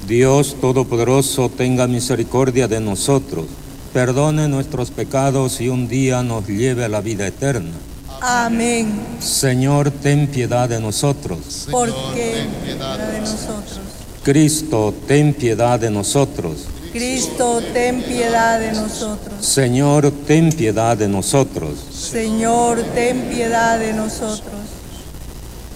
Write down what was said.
Dios Todopoderoso, tenga misericordia de nosotros, perdone nuestros pecados y un día nos lleve a la vida eterna. Amén. Señor, ten piedad de nosotros. Porque ten piedad de nosotros. Cristo, ten piedad de nosotros. Cristo, ten piedad de nosotros. Señor, ten piedad de nosotros. Señor, ten piedad de nosotros.